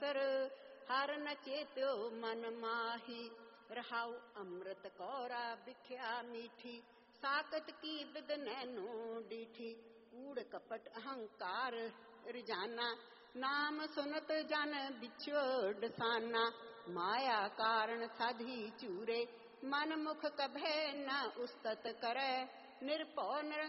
अक्षर हर न चेत्यो मन माही। रहाउ अमृत कौरा बिख्या मीठी साकत की बिद नैनो डीठी। कूड़ कपट अहंकार रिजाना नाम सुनत जन बिछोड़ साना। माया कारण साधी चूरे मन मुख कभे न उस्तत करे। निरपौ